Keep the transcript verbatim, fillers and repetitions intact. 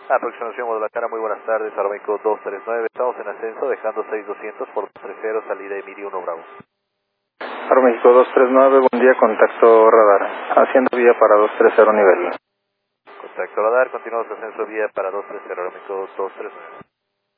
Aproximación Guadalajara, muy buenas tardes, Aeroméxico dos tres nueve, estamos en ascenso, dejando seis doscientos por dos tres cero, salida Emiri uno Bravo. Aeroméxico dos tres nueve, buen día, contacto radar, haciendo vía para dos tres cero nivel. Contacto radar, continuamos ascenso vía para dos tres cero, Aeroméxico dos tres nueve.